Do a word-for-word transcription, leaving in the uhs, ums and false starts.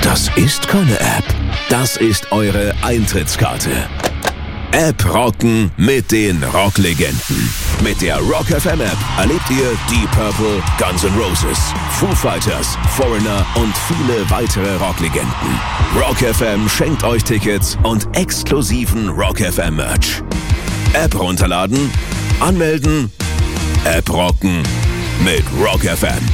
Das ist keine App. Das ist eure Eintrittskarte. App rocken mit den Rocklegenden. Mit der Rock F M App erlebt ihr Deep Purple, Guns N' Roses, Foo Fighters, Foreigner und viele weitere Rocklegenden. Rock F M schenkt euch Tickets und exklusiven Rock F M Merch. App runterladen, anmelden, App rocken mit Rock F M.